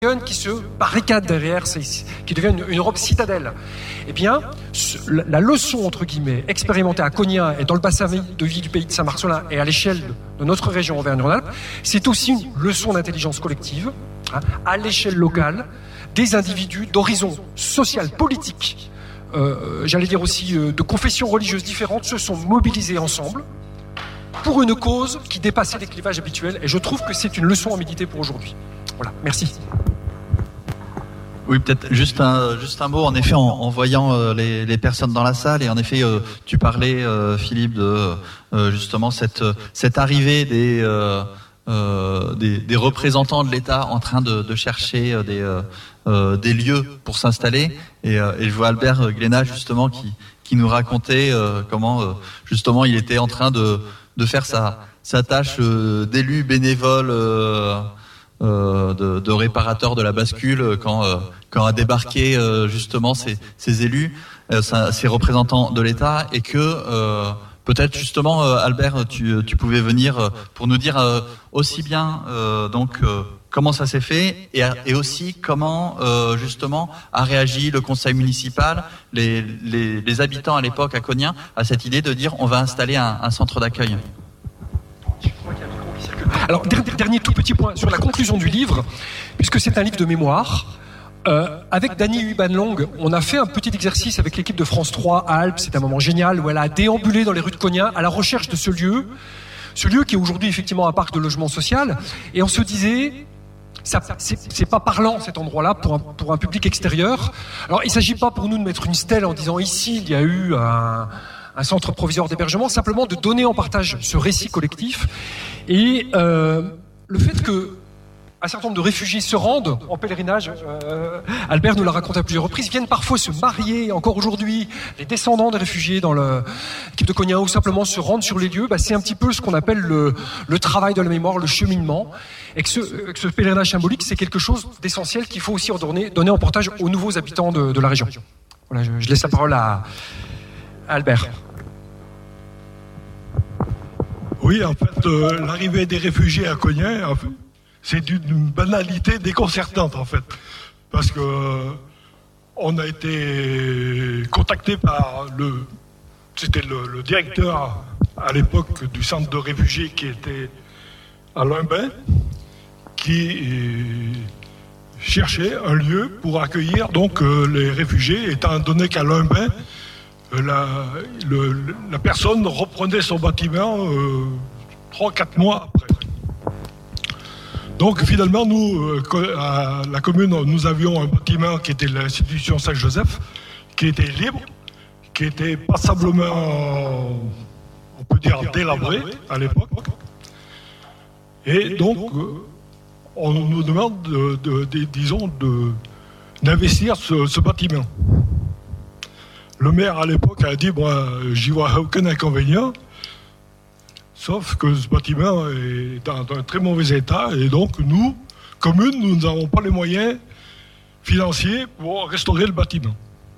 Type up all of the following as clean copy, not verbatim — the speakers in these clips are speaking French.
qui se barricade derrière, qui devient une Europe citadelle. Eh bien, la leçon, entre guillemets, expérimentée à Konya et dans le bassin de vie du pays de Saint-Marcelin et à l'échelle de notre région Auvergne-Rhône-Alpes, c'est aussi une leçon d'intelligence collective, à l'échelle locale, des individus d'horizons social, politique, j'allais dire aussi de confessions religieuses différentes, se sont mobilisés ensemble pour une cause qui dépassait les clivages habituels. Et je trouve que c'est une leçon à méditer pour aujourd'hui. Voilà, merci. Oui, peut-être juste un mot, en effet, en voyant les personnes dans la salle, et en effet, tu parlais, Philippe, de justement cette arrivée des représentants de l'État en train de chercher des lieux pour s'installer, et je vois Albert Glénat justement qui nous racontait comment justement il était en train de faire sa tâche d'élu bénévole, de réparateur de la bascule quand a débarqué justement ces élus, ces représentants de l'État, et que peut-être justement Albert, tu pouvais venir pour nous dire aussi bien comment ça s'est fait, et aussi comment justement a réagi le conseil municipal, les habitants à l'époque à Konya, à cette idée de dire on va installer un centre d'accueil. Alors, dernier tout petit point sur la conclusion du livre, puisque c'est un livre de mémoire. Avec Dany Hubanlong, on a fait un petit exercice avec l'équipe de France 3 à Alpes. C'est un moment génial où elle a déambulé dans les rues de Konya à la recherche de ce lieu qui est aujourd'hui effectivement un parc de logement social. Et on se disait, c'est pas parlant cet endroit-là pour un public extérieur. Alors, il s'agit pas pour nous de mettre une stèle en disant ici il y a eu un centre provisoire d'hébergement, simplement de donner en partage ce récit collectif. Et le fait que un certain nombre de réfugiés se rendent en pèlerinage, Albert nous l'a raconté à plusieurs reprises, viennent parfois se marier, encore aujourd'hui, les descendants des réfugiés dans l'équipe de Konya, ou simplement se rendent sur les lieux, c'est un petit peu ce qu'on appelle le travail de la mémoire, le cheminement, et que ce pèlerinage symbolique, c'est quelque chose d'essentiel qu'il faut aussi donner en partage aux nouveaux habitants de la région. Voilà, je laisse la parole à Albert. Oui, en fait, l'arrivée des réfugiés à Konya, en fait, c'est d'une banalité déconcertante, en fait. Parce que on a été contacté par c'était le directeur à l'époque du centre de réfugiés qui était à Limbin, qui cherchait un lieu pour accueillir donc les réfugiés, étant donné qu'à Limbin, la personne reprenait son bâtiment 3-4 mois après. Donc finalement, nous, à la commune, nous avions un bâtiment qui était l'institution Saint-Joseph, qui était libre, qui était passablement, on peut dire, délabré à l'époque. Et donc, on nous demande, d'investir ce bâtiment. Le maire, à l'époque, a dit, j'y vois aucun inconvénient, sauf que ce bâtiment est dans un très mauvais état, et donc nous, commune, nous n'avons pas les moyens financiers pour restaurer le bâtiment.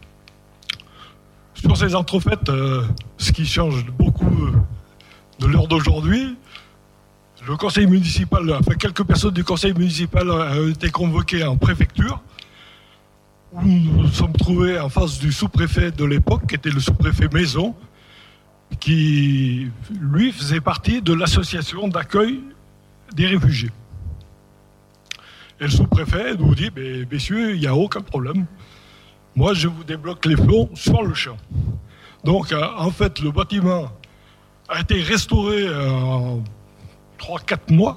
Sur ces entrefaites, ce qui change beaucoup de l'heure d'aujourd'hui, le conseil municipal, quelques personnes du conseil municipal ont été convoquées en préfecture, où nous nous sommes trouvés en face du sous-préfet de l'époque, qui était le sous-préfet Maison, qui, lui, faisait partie de l'association d'accueil des réfugiés. Et le sous-préfet nous dit, messieurs, il n'y a aucun problème. Moi, je vous débloque les fonds sur le champ. Donc, en fait, le bâtiment a été restauré en 3-4 mois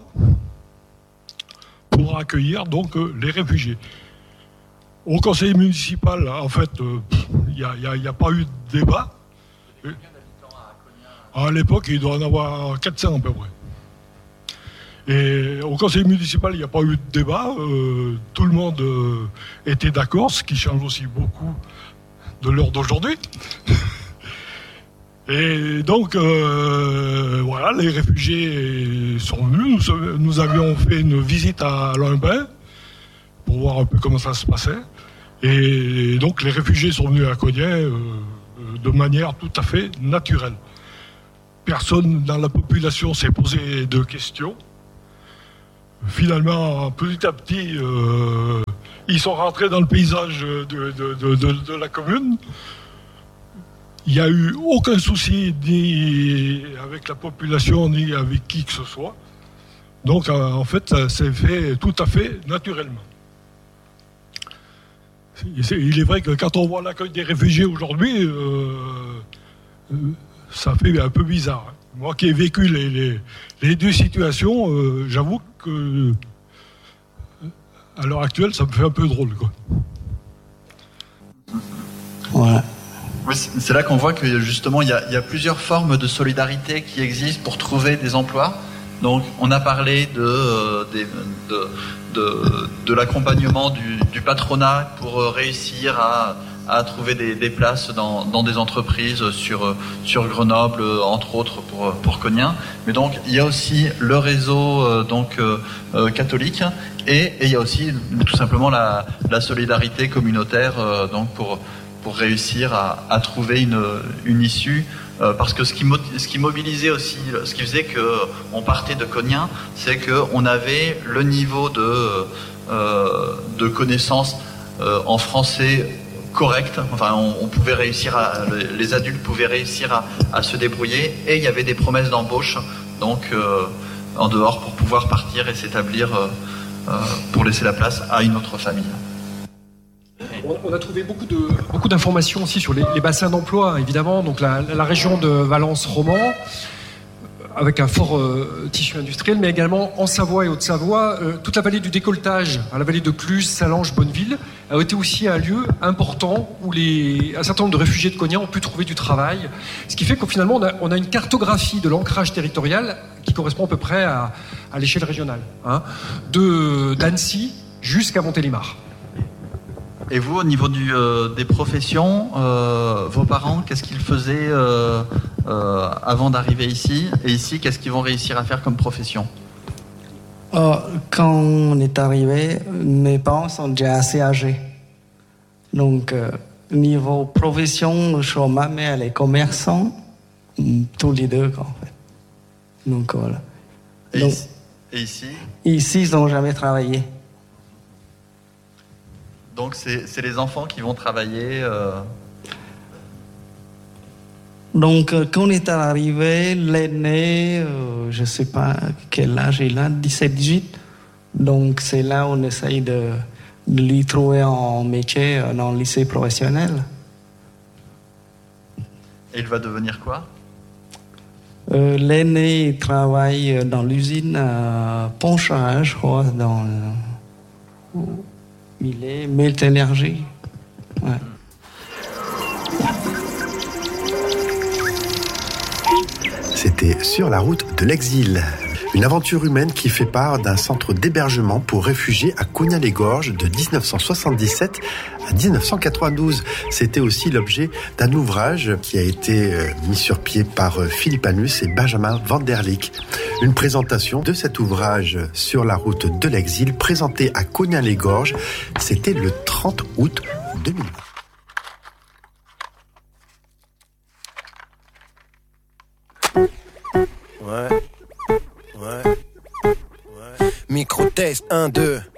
pour accueillir donc les réfugiés. Au conseil municipal, en fait, il n'y a pas eu de débat. À l'époque, il doit en avoir 400 à peu près. Et au conseil municipal, il n'y a pas eu de débat. Tout le monde était d'accord, ce qui change aussi beaucoup de l'heure d'aujourd'hui. Et donc, voilà, les réfugiés sont venus. Nous avions fait une visite à Limbin pour voir un peu comment ça se passait. Et donc, les réfugiés sont venus à Konya de manière tout à fait naturelle. Personne dans la population s'est posé de questions. finalement, petit à petit, ils sont rentrés dans le paysage de la commune. Il n'y a eu aucun souci ni avec la population, ni avec qui que ce soit. Donc, en fait, ça s'est fait tout à fait naturellement. Il est vrai que quand on voit l'accueil des réfugiés aujourd'hui, ça fait un peu bizarre. Moi qui ai vécu les deux situations, j'avoue que à l'heure actuelle, ça me fait un peu drôle, quoi. Ouais. Oui, c'est là qu'on voit que justement il y a plusieurs formes de solidarité qui existent pour trouver des emplois. Donc on a parlé de l'accompagnement du patronat pour réussir à trouver des places dans des entreprises sur Grenoble, entre autres pour Cognien. Mais donc il y a aussi le réseau catholique et il y a aussi tout simplement la solidarité communautaire donc pour réussir à trouver une issue. Parce que ce qui mobilisait aussi, ce qui faisait qu'on partait de Cognien, c'est qu'on avait le niveau de connaissances en français correct. Enfin, on pouvait réussir les adultes pouvaient réussir à se débrouiller, et il y avait des promesses d'embauche, donc en dehors, pour pouvoir partir et s'établir pour laisser la place à une autre famille. On a trouvé beaucoup d'informations aussi sur les bassins d'emploi, évidemment. Donc la région de Valence-Roman, avec un fort tissu industriel, mais également en Savoie et Haute-Savoie, toute la vallée du décolletage, la vallée de Cluse, Sallanches, Bonneville, a été aussi un lieu important où un certain nombre de réfugiés de Cognien ont pu trouver du travail. Ce qui fait qu'au finalement, on a une cartographie de l'ancrage territorial qui correspond à peu près à l'échelle régionale, d'Annecy jusqu'à Montélimar. Et vous, au niveau des professions, vos parents, qu'est-ce qu'ils faisaient avant d'arriver ici? Et ici, qu'est-ce qu'ils vont réussir à faire comme profession? Quand on est arrivé, mes parents sont déjà assez âgés. Donc, niveau profession, je vois ma mère, elle est commerçante, tous les deux, en fait. Donc, voilà. Et ici? Ici, ils n'ont jamais travaillé. Donc c'est les enfants qui vont travailler. Donc quand on est arrivé, l'aîné, je ne sais pas quel âge il a, 17-18. Donc c'est là où on essaye de lui trouver un métier dans le lycée professionnel. Et il va devenir quoi? L'aîné il travaille dans l'usine à Pontcharrat, je crois, il est Multiénergie. Ouais. C'était Sur la route de l'exil. Une aventure humaine qui fait part d'un centre d'hébergement pour réfugiés à Cognien-les-Gorges de 1977 à 1992. C'était aussi l'objet d'un ouvrage qui a été mis sur pied par Philippe Annus et Benjamin Van der Leek. Une présentation de cet ouvrage Sur la route de l'exil, présenté à Cognien-les-Gorges. C'était le 30 août 2020. Ouais. Micro-test, 1, 2.